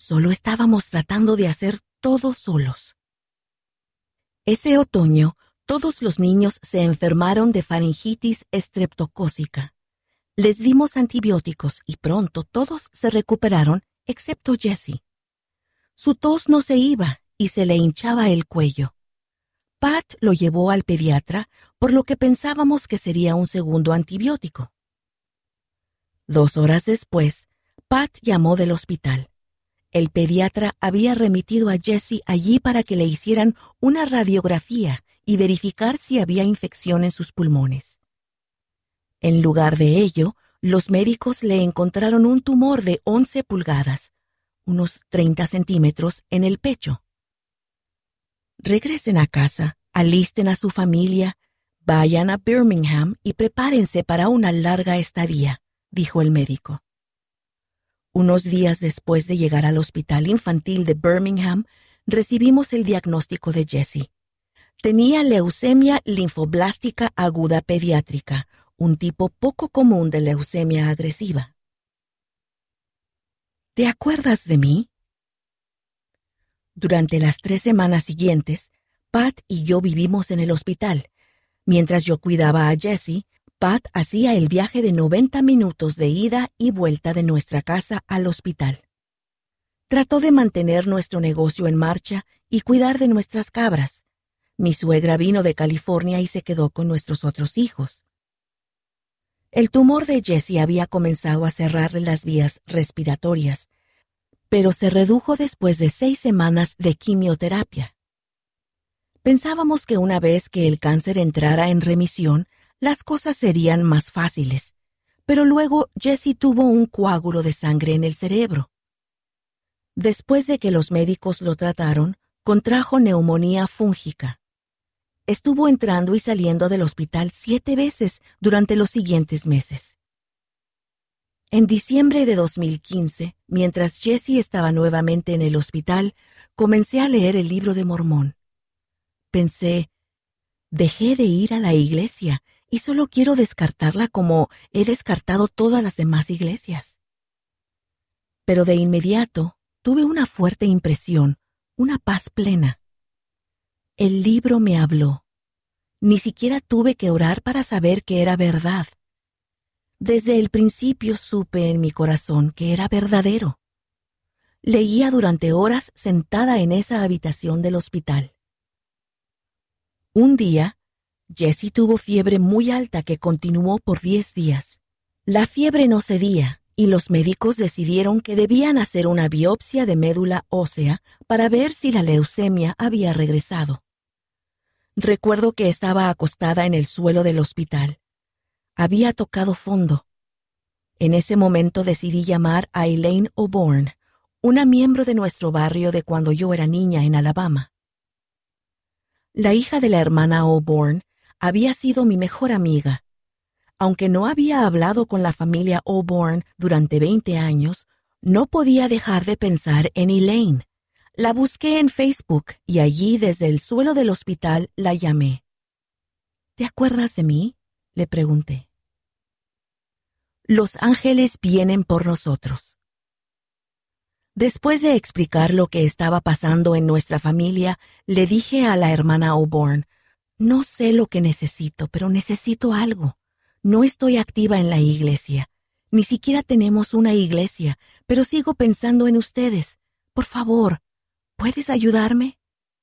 Solo estábamos tratando de hacer todo solos. Ese otoño, todos los niños se enfermaron de faringitis estreptocócica. Les dimos antibióticos y pronto todos se recuperaron, excepto Jessie. Su tos no se iba y se le hinchaba el cuello. Pat lo llevó al pediatra, por lo que pensábamos que sería un segundo antibiótico. 2 horas después, Pat llamó del hospital. El pediatra había remitido a Jessie allí para que le hicieran una radiografía y verificar si había infección en sus pulmones. En lugar de ello, los médicos le encontraron un tumor de 11 pulgadas, unos 30 centímetros, en el pecho. Regresen a casa, alisten a su familia, vayan a Birmingham y prepárense para una larga estadía, dijo el médico. Unos días después de llegar al Hospital Infantil de Birmingham, recibimos el diagnóstico de Jessie. Tenía leucemia linfoblástica aguda pediátrica, un tipo poco común de leucemia agresiva. ¿Te acuerdas de mí? Durante las 3 semanas siguientes, Pat y yo vivimos en el hospital. Mientras yo cuidaba a Jessie, Pat hacía el viaje de 90 minutos de ida y vuelta de nuestra casa al hospital. Trató de mantener nuestro negocio en marcha y cuidar de nuestras cabras. Mi suegra vino de California y se quedó con nuestros otros hijos. El tumor de Jessie había comenzado a cerrarle las vías respiratorias, pero se redujo después de 6 semanas de quimioterapia. Pensábamos que una vez que el cáncer entrara en remisión, las cosas serían más fáciles, pero luego Jessie tuvo un coágulo de sangre en el cerebro. Después de que los médicos lo trataron, contrajo neumonía fúngica. Estuvo entrando y saliendo del hospital 7 veces durante los siguientes meses. En diciembre de 2015, mientras Jessie estaba nuevamente en el hospital, comencé a leer el Libro de Mormón. Pensé, dejé de ir a la iglesia y solo quiero descartarla como he descartado todas las demás iglesias. Pero de inmediato tuve una fuerte impresión, una paz plena. El libro me habló. Ni siquiera tuve que orar para saber que era verdad. Desde el principio supe en mi corazón que era verdadero. Leía durante horas sentada en esa habitación del hospital. Un día, Jessie tuvo fiebre muy alta que continuó por 10 días. La fiebre no cedía y los médicos decidieron que debían hacer una biopsia de médula ósea para ver si la leucemia había regresado. Recuerdo que estaba acostada en el suelo del hospital. Había tocado fondo. En ese momento decidí llamar a Elaine O'Born, una miembro de nuestro barrio de cuando yo era niña en Alabama. La hija de la hermana O'Born había sido mi mejor amiga. Aunque no había hablado con la familia O'Born durante 20 años, no podía dejar de pensar en Elaine. La busqué en Facebook y allí desde el suelo del hospital la llamé. ¿Te acuerdas de mí?, le pregunté. Los ángeles vienen por nosotros. Después de explicar lo que estaba pasando en nuestra familia, le dije a la hermana O'Born, no sé lo que necesito, pero necesito algo. No estoy activa en la iglesia. Ni siquiera tenemos una iglesia, pero sigo pensando en ustedes. Por favor, ¿puedes ayudarme?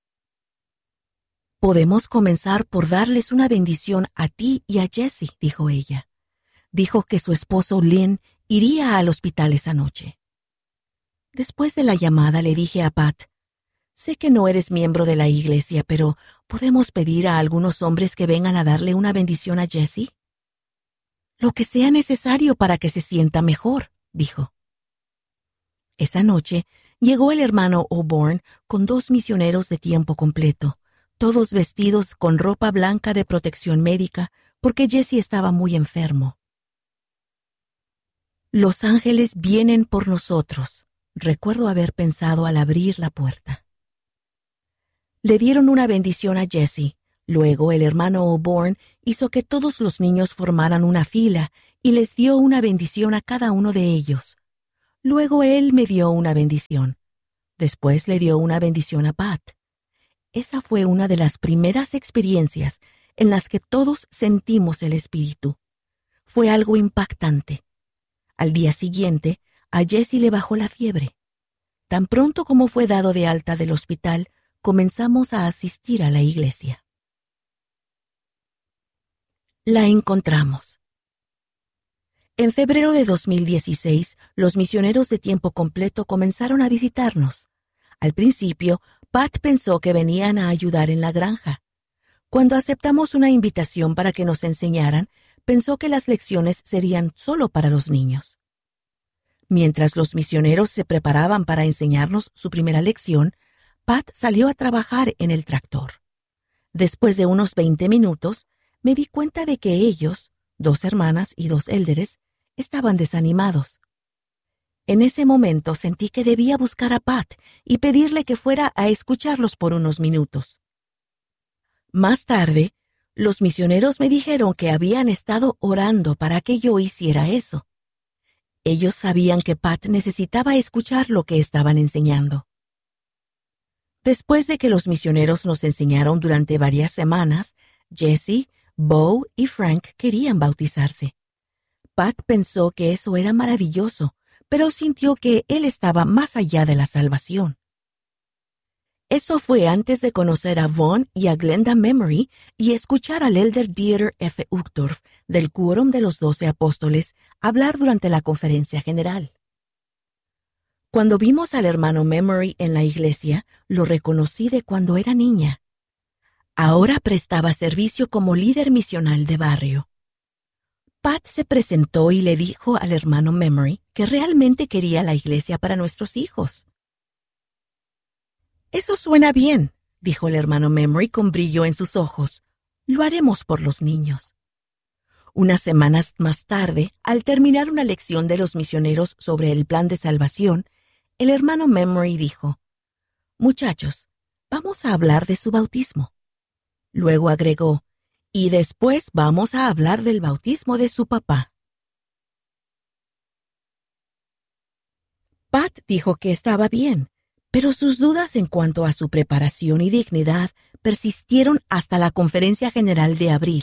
Podemos comenzar por darles una bendición a ti y a Jessie, dijo ella. Dijo que su esposo Lynn iría al hospital esa noche. Después de la llamada le dije a Pat, sé que no eres miembro de la iglesia, pero ¿podemos pedir a algunos hombres que vengan a darle una bendición a Jessie? Lo que sea necesario para que se sienta mejor, dijo. Esa noche llegó el hermano O'Born con 2 misioneros de tiempo completo, todos vestidos con ropa blanca de protección médica porque Jessie estaba muy enfermo. Los ángeles vienen por nosotros, recuerdo haber pensado al abrir la puerta. Le dieron una bendición a Jessie. Luego el hermano O'Born hizo que todos los niños formaran una fila y les dio una bendición a cada uno de ellos. Luego él me dio una bendición. Después le dio una bendición a Pat. Esa fue una de las primeras experiencias en las que todos sentimos el Espíritu. Fue algo impactante. Al día siguiente, a Jesse le bajó la fiebre. Tan pronto como fue dado de alta del hospital, comenzamos a asistir a la iglesia. La encontramos. En febrero de 2016, los misioneros de tiempo completo comenzaron a visitarnos. Al principio, Pat pensó que venían a ayudar en la granja. Cuando aceptamos una invitación para que nos enseñaran, pensó que las lecciones serían solo para los niños. Mientras los misioneros se preparaban para enseñarnos su primera lección, Pat salió a trabajar en el tractor. Después de unos 20 minutos, me di cuenta de que ellos, 2 hermanas y 2 élderes, estaban desanimados. En ese momento sentí que debía buscar a Pat y pedirle que fuera a escucharlos por unos minutos. Más tarde, los misioneros me dijeron que habían estado orando para que yo hiciera eso. Ellos sabían que Pat necesitaba escuchar lo que estaban enseñando. Después de que los misioneros nos enseñaron durante varias semanas, Jesse, Bo y Frank querían bautizarse. Pat pensó que eso era maravilloso, pero sintió que él estaba más allá de la salvación. Eso fue antes de conocer a Vaughn y a Glenda Memory y escuchar al elder Dieter F. Uchtdorf del Quórum de los 12 Apóstoles hablar durante la conferencia general. Cuando vimos al hermano Memory en la iglesia, lo reconocí de cuando era niña. Ahora prestaba servicio como líder misional de barrio. Pat se presentó y le dijo al hermano Memory que realmente quería la iglesia para nuestros hijos. «Eso suena bien», dijo el hermano Memory con brillo en sus ojos. «Lo haremos por los niños». Unas semanas más tarde, al terminar una lección de los misioneros sobre el plan de salvación, el hermano Memory dijo: «Muchachos, vamos a hablar de su bautismo». Luego agregó: «Y después vamos a hablar del bautismo de su papá». Pat dijo que estaba bien, pero sus dudas en cuanto a su preparación y dignidad persistieron hasta la conferencia general de abril.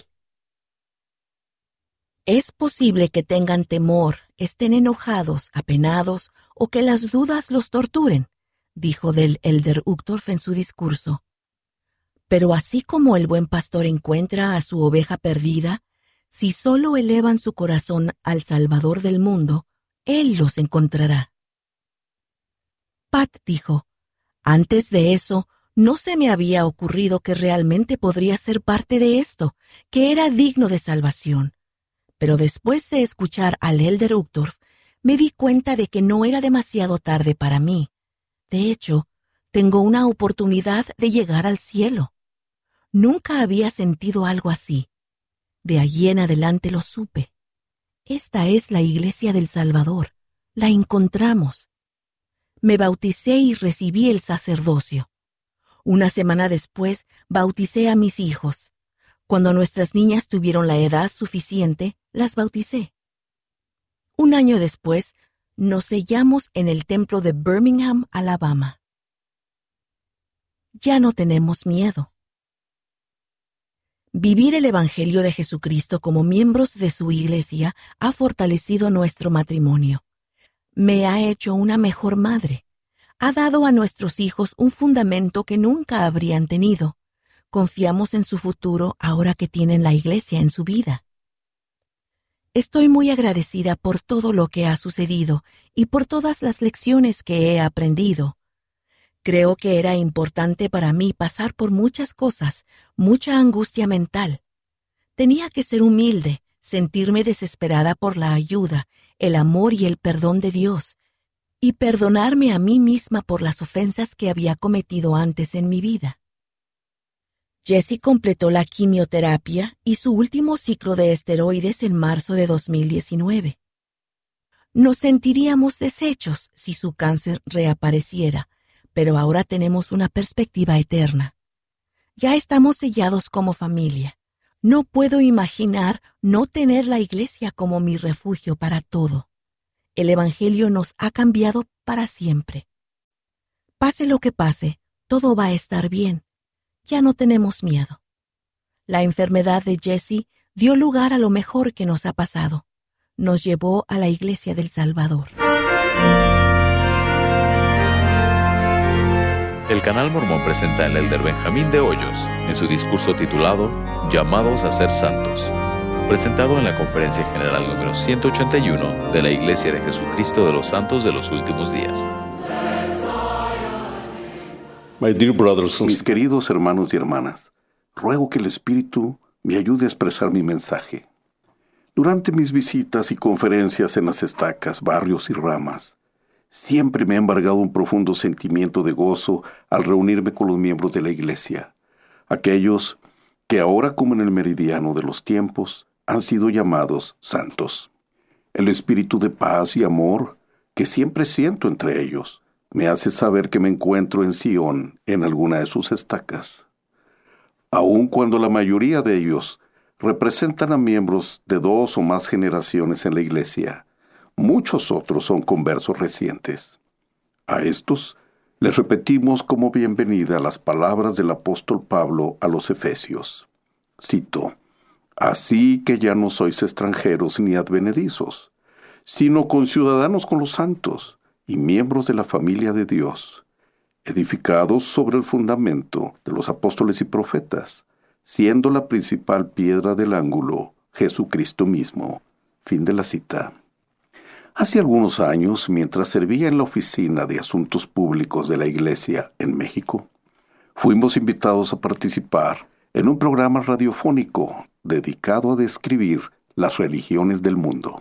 Es posible que tengan temor, estén enojados, apenados o que las dudas los torturen, dijo del elder Uchtdorf en su discurso. Pero así como el buen pastor encuentra a su oveja perdida, si solo elevan su corazón al Salvador del mundo, Él los encontrará. Pat dijo: «Antes de eso, no se me había ocurrido que realmente podría ser parte de esto, que era digno de salvación. Pero después de escuchar al elder Uchtdorf, me di cuenta de que no era demasiado tarde para mí. De hecho, tengo una oportunidad de llegar al cielo. Nunca había sentido algo así. De allí en adelante lo supe. Esta es la iglesia del Salvador. La encontramos. Me bauticé y recibí el sacerdocio. Una semana después, bauticé a mis hijos. Cuando nuestras niñas tuvieron la edad suficiente, las bauticé. Un año después, nos sellamos en el templo de Birmingham, Alabama. Ya no tenemos miedo. Vivir el Evangelio de Jesucristo como miembros de su iglesia ha fortalecido nuestro matrimonio. Me ha hecho una mejor madre. Ha dado a nuestros hijos un fundamento que nunca habrían tenido. Confiamos en su futuro ahora que tienen la iglesia en su vida. Estoy muy agradecida por todo lo que ha sucedido y por todas las lecciones que he aprendido. Creo que era importante para mí pasar por muchas cosas, mucha angustia mental. Tenía que ser humilde, sentirme desesperada por la ayuda, el amor y el perdón de Dios, y perdonarme a mí misma por las ofensas que había cometido antes en mi vida. Jesse completó la quimioterapia y su último ciclo de esteroides en marzo de 2019. Nos sentiríamos deshechos si su cáncer reapareciera, pero ahora tenemos una perspectiva eterna. Ya estamos sellados como familia. No puedo imaginar no tener la iglesia como mi refugio para todo. El Evangelio nos ha cambiado para siempre. Pase lo que pase, todo va a estar bien. Ya no tenemos miedo. La enfermedad de Jessie dio lugar a lo mejor que nos ha pasado. Nos llevó a la Iglesia del Salvador. El Canal Mormón presenta al elder Benjamín de Hoyos en su discurso titulado Llamados a ser santos, presentado en la Conferencia General número 181 de la Iglesia de Jesucristo de los Santos de los Últimos Días. Mis queridos hermanos y hermanas, ruego que el Espíritu me ayude a expresar mi mensaje. Durante mis visitas y conferencias en las estacas, barrios y ramas, siempre me ha embargado un profundo sentimiento de gozo al reunirme con los miembros de la Iglesia, aquellos que ahora, como en el meridiano de los tiempos, han sido llamados santos. El espíritu de paz y amor que siempre siento entre ellos me hace saber que me encuentro en Sion, en alguna de sus estacas. Aun cuando la mayoría de ellos representan a miembros de 2 o más generaciones en la Iglesia, muchos otros son conversos recientes. A estos les repetimos como bienvenida las palabras del apóstol Pablo a los Efesios. Cito: Así que ya no sois extranjeros ni advenedizos, sino conciudadanos con los santos y miembros de la familia de Dios, edificados sobre el fundamento de los apóstoles y profetas, siendo la principal piedra del ángulo Jesucristo mismo. Fin de la cita. Hace algunos años, mientras servía en la Oficina de Asuntos Públicos de la Iglesia en México, fuimos invitados a participar en un programa radiofónico dedicado a describir las religiones del mundo.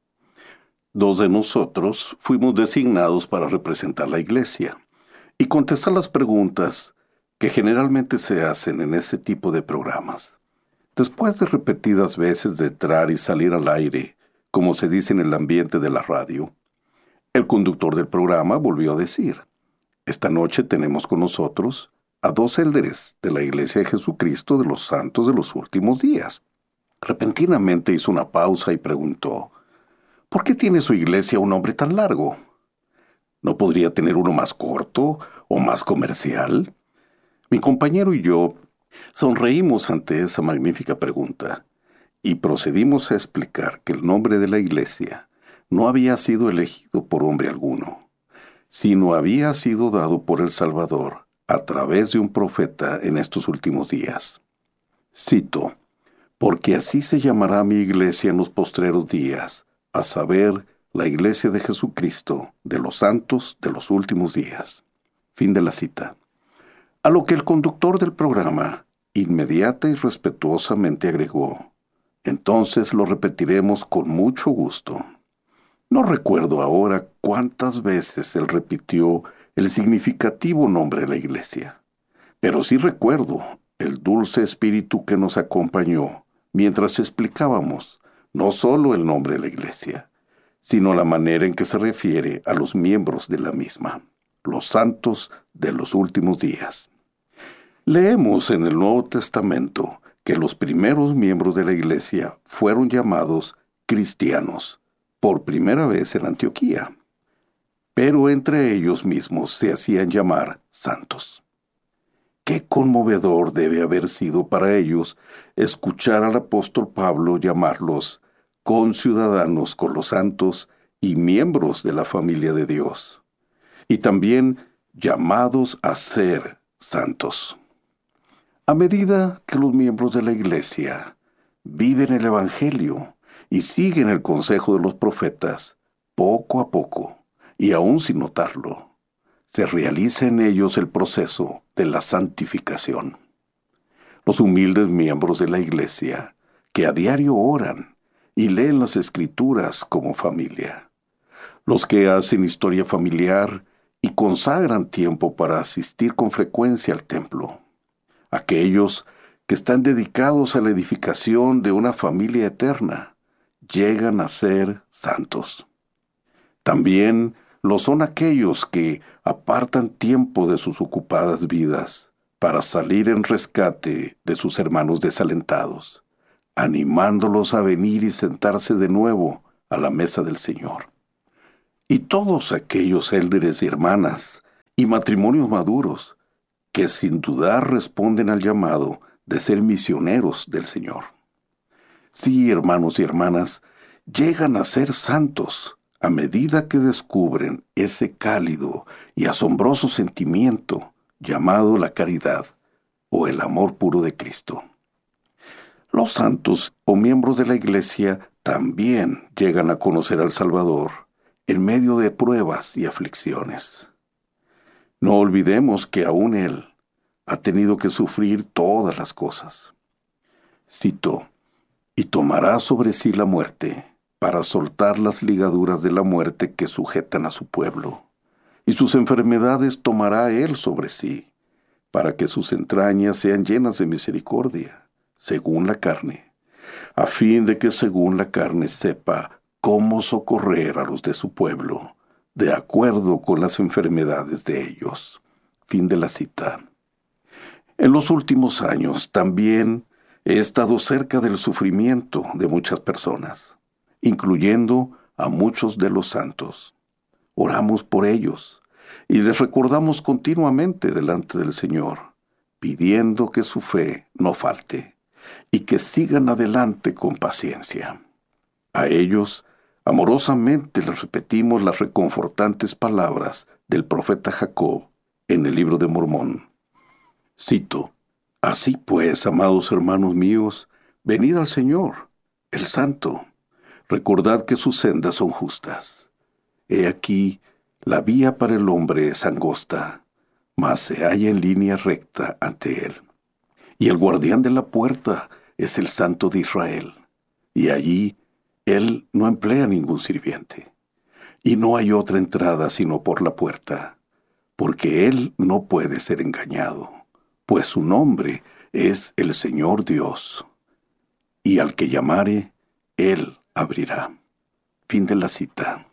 2 de nosotros fuimos designados para representar la Iglesia y contestar las preguntas que generalmente se hacen en ese tipo de programas. Después de repetidas veces de entrar y salir al aire, como se dice en el ambiente de la radio, el conductor del programa volvió a decir: Esta noche tenemos con nosotros a 2 élderes de la Iglesia de Jesucristo de los Santos de los Últimos Días. Repentinamente hizo una pausa y preguntó: ¿Por qué tiene su iglesia un nombre tan largo? ¿No podría tener uno más corto o más comercial? Mi compañero y yo sonreímos ante esa magnífica pregunta y procedimos a explicar que el nombre de la iglesia no había sido elegido por hombre alguno, sino había sido dado por el Salvador a través de un profeta en estos últimos días. Cito: Porque así se llamará mi iglesia en los postreros días, a saber, la Iglesia de Jesucristo, de los santos de los últimos días. Fin de la cita. A lo que el conductor del programa inmediata y respetuosamente agregó: Entonces lo repetiremos con mucho gusto. No recuerdo ahora cuántas veces él repitió el significativo nombre de la iglesia, pero sí recuerdo el dulce espíritu que nos acompañó mientras explicábamos no solo el nombre de la iglesia, sino la manera en que se refiere a los miembros de la misma, los santos de los últimos días. Leemos en el Nuevo Testamento que los primeros miembros de la iglesia fueron llamados cristianos, por primera vez en Antioquía, pero entre ellos mismos se hacían llamar santos. Qué conmovedor debe haber sido para ellos escuchar al apóstol Pablo llamarlos conciudadanos con los santos y miembros de la familia de Dios, y también llamados a ser santos. A medida que los miembros de la iglesia viven el Evangelio y siguen el consejo de los profetas, poco a poco, y aún sin notarlo, se realiza en ellos el proceso de la santificación. Los humildes miembros de la iglesia, que a diario oran y leen las Escrituras como familia, los que hacen historia familiar y consagran tiempo para asistir con frecuencia al templo, aquellos que están dedicados a la edificación de una familia eterna, llegan a ser santos. También lo son aquellos que apartan tiempo de sus ocupadas vidas para salir en rescate de sus hermanos desalentados, animándolos a venir y sentarse de nuevo a la mesa del Señor. Y todos aquellos élderes y hermanas y matrimonios maduros que sin dudar responden al llamado de ser misioneros del Señor. Sí, hermanos y hermanas, llegan a ser santos a medida que descubren ese cálido y asombroso sentimiento llamado la caridad o el amor puro de Cristo. Los santos o miembros de la Iglesia también llegan a conocer al Salvador en medio de pruebas y aflicciones. No olvidemos que aún Él ha tenido que sufrir todas las cosas. Cito: «Y tomará sobre sí la muerte, para soltar las ligaduras de la muerte que sujetan a su pueblo. Y sus enfermedades tomará Él sobre sí, para que sus entrañas sean llenas de misericordia, según la carne, a fin de que según la carne sepa cómo socorrer a los de su pueblo, de acuerdo con las enfermedades de ellos». Fin de la cita. En los últimos años también he estado cerca del sufrimiento de muchas personas, incluyendo a muchos de los santos. Oramos por ellos y les recordamos continuamente delante del Señor, pidiendo que su fe no falte y que sigan adelante con paciencia. A ellos, amorosamente les repetimos las reconfortantes palabras del profeta Jacob en el libro de Mormón. Cito: «Así pues, amados hermanos míos, venid al Señor, el Santo. Recordad que sus sendas son justas. He aquí, la vía para el hombre es angosta, mas se halla en línea recta ante él. Y el guardián de la puerta es el Santo de Israel, y allí él no emplea ningún sirviente. Y no hay otra entrada sino por la puerta, porque él no puede ser engañado, pues su nombre es el Señor Dios. Y al que llamare, él abrirá». Fin de la cita.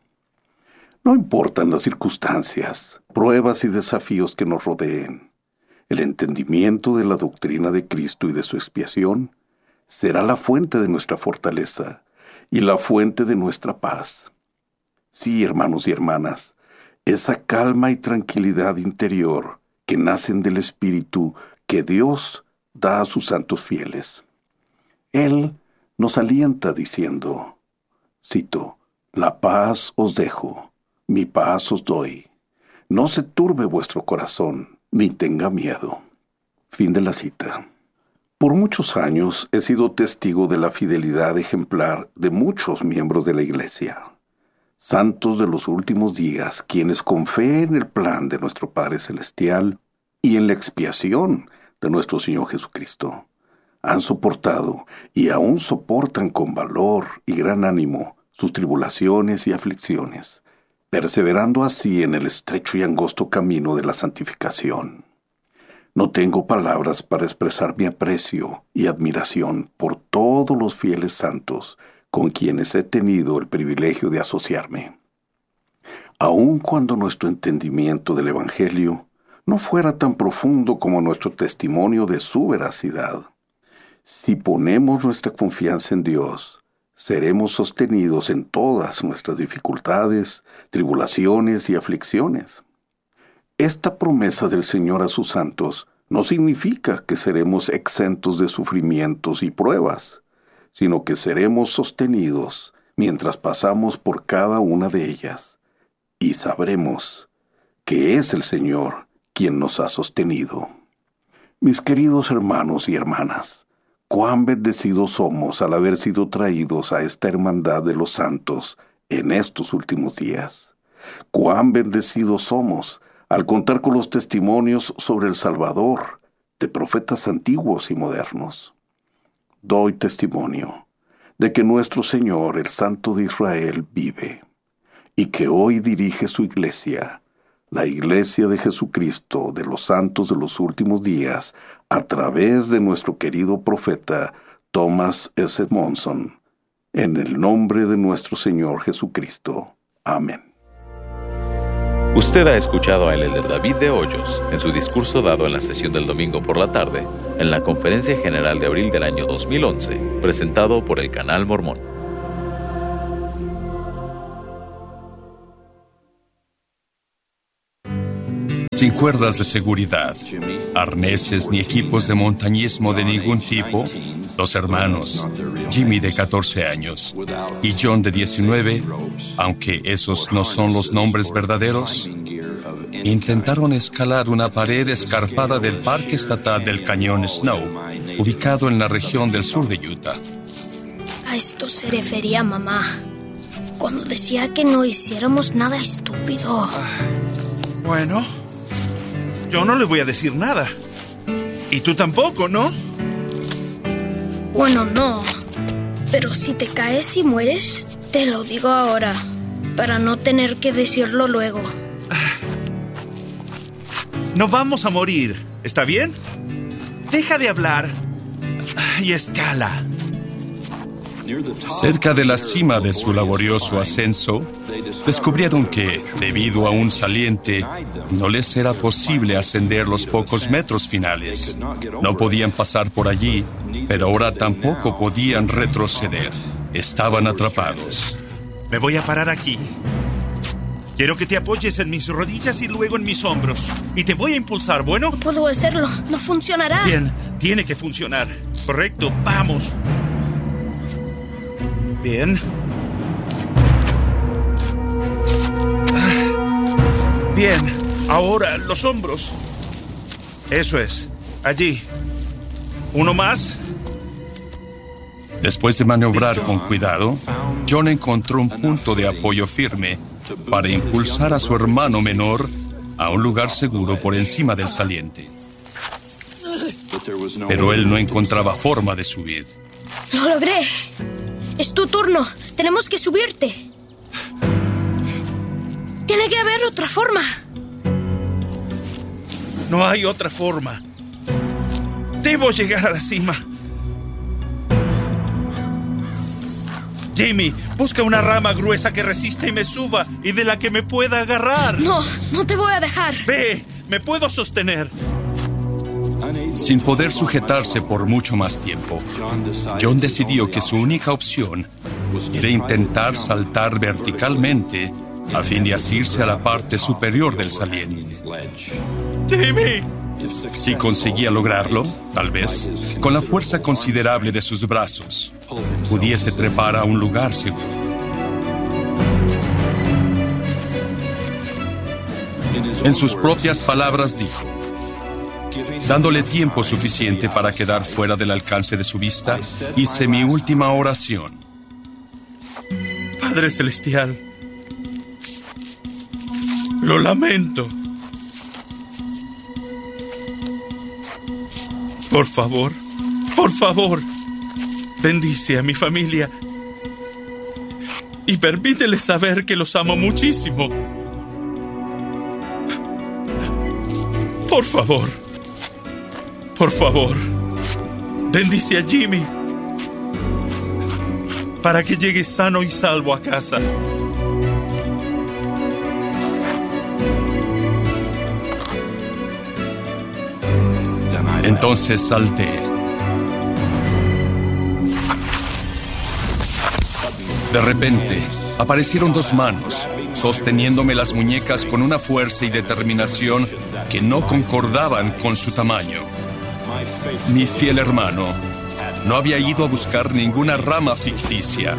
No importan las circunstancias, pruebas y desafíos que nos rodeen. El entendimiento de la doctrina de Cristo y de su expiación será la fuente de nuestra fortaleza y la fuente de nuestra paz. Sí, hermanos y hermanas, esa calma y tranquilidad interior que nacen del Espíritu que Dios da a sus santos fieles. Él nos alienta diciendo, cito: «La paz os dejo, mi paz os doy. No se turbe vuestro corazón, ni tenga miedo». Fin de la cita. Por muchos años he sido testigo de la fidelidad ejemplar de muchos miembros de la Iglesia, santos de los últimos días, quienes con fe en el plan de nuestro Padre Celestial y en la expiación de nuestro Señor Jesucristo, han soportado y aún soportan con valor y gran ánimo sus tribulaciones y aflicciones, perseverando así en el estrecho y angosto camino de la santificación. No tengo palabras para expresar mi aprecio y admiración por todos los fieles santos con quienes he tenido el privilegio de asociarme. Aun cuando nuestro entendimiento del Evangelio no fuera tan profundo como nuestro testimonio de su veracidad, si ponemos nuestra confianza en Dios, seremos sostenidos en todas nuestras dificultades, tribulaciones y aflicciones. Esta promesa del Señor a sus santos no significa que seremos exentos de sufrimientos y pruebas, sino que seremos sostenidos mientras pasamos por cada una de ellas, y sabremos que es el Señor quien nos ha sostenido. Mis queridos hermanos y hermanas, cuán bendecidos somos al haber sido traídos a esta hermandad de los santos en estos últimos días. Cuán bendecidos somos al contar con los testimonios sobre el Salvador de profetas antiguos y modernos. Doy testimonio de que nuestro Señor, el Santo de Israel, vive, y que hoy dirige su iglesia, la Iglesia de Jesucristo de los santos de los últimos días, a través de nuestro querido profeta Thomas S. Monson, en el nombre de nuestro Señor Jesucristo. Amén. Usted ha escuchado al elder David de Hoyos en su discurso dado en la sesión del domingo por la tarde en la Conferencia General de abril del año 2011, presentado por el Canal Mormón. Sin cuerdas de seguridad, arneses ni equipos de montañismo de ningún tipo, los hermanos, Jimmy de 14 años y John de 19, aunque esos no son los nombres verdaderos, intentaron escalar una pared escarpada del Parque Estatal del Cañón Snow, ubicado en la región del sur de Utah. A esto se refería mamá, cuando decía que no hiciéramos nada estúpido. Bueno, yo no le voy a decir nada. Y tú tampoco, ¿no? Bueno, no. Pero si te caes y mueres, te lo digo ahora, para no tener que decirlo luego. No vamos a morir, ¿está bien? Deja de hablar y escala. Cerca de la cima de su laborioso ascenso, descubrieron que, debido a un saliente, no les era posible ascender los pocos metros finales. No podían pasar por allí, pero ahora tampoco podían retroceder. Estaban atrapados. Me voy a parar aquí. Quiero que te apoyes en mis rodillas y luego en mis hombros. Y te voy a impulsar, ¿bueno? No puedo hacerlo, no funcionará. Bien, tiene que funcionar. Correcto, vamos. Bien. Bien, ahora los hombros. Eso es, allí. Uno más. Después de maniobrar con cuidado, John encontró un punto de apoyo firme para impulsar a su hermano menor a un lugar seguro por encima del saliente. Pero él no encontraba forma de subir. ¡Lo logré! Es tu turno. Tenemos que subirte. Tiene que haber otra forma. No hay otra forma. Debo llegar a la cima. Jimmy, busca una rama gruesa que resista y me suba y de la que me pueda agarrar. No, no te voy a dejar. Ve, me puedo sostener. Sin poder sujetarse por mucho más tiempo, John decidió que su única opción era intentar saltar verticalmente a fin de asirse a la parte superior del saliente. ¡Jimmy! Si conseguía lograrlo, tal vez, con la fuerza considerable de sus brazos, pudiese trepar a un lugar seguro. En sus propias palabras dijo: dándole tiempo suficiente para quedar fuera del alcance de su vista, hice mi última oración. Padre Celestial, lo lamento. Por favor, bendice a mi familia y permíteles saber que los amo muchísimo. Por favor, bendice a Jimmy para que llegue sano y salvo a casa. Entonces salté. De repente, aparecieron dos manos, sosteniéndome las muñecas con una fuerza y determinación que no concordaban con su tamaño. Mi fiel hermano no había ido a buscar ninguna rama ficticia.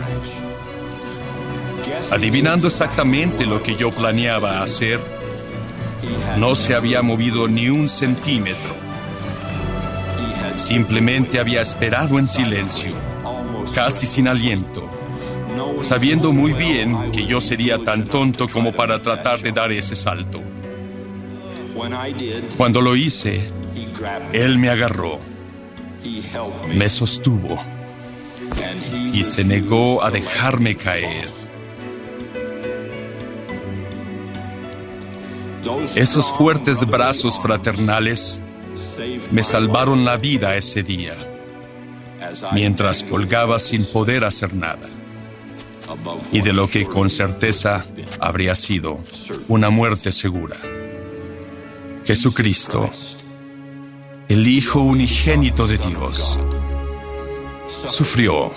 Adivinando exactamente lo que yo planeaba hacer, no se había movido ni un centímetro. Simplemente había esperado en silencio, casi sin aliento, sabiendo muy bien que yo sería tan tonto como para tratar de dar ese salto. Cuando lo hice, él me agarró, me sostuvo y se negó a dejarme caer. Esos fuertes brazos fraternales me salvaron la vida ese día, mientras colgaba sin poder hacer nada, y de lo que con certeza habría sido una muerte segura. Jesucristo, el Hijo unigénito de Dios, sufrió,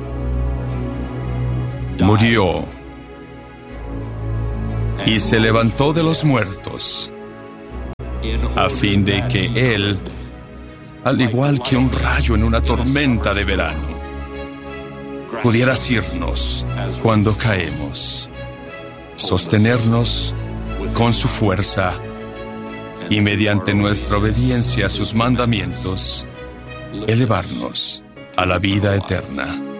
murió y se levantó de los muertos a fin de que Él, al igual que un rayo en una tormenta de verano, pudiera asirnos cuando caemos, sostenernos con su fuerza y mediante nuestra obediencia a sus mandamientos, elevarnos a la vida eterna.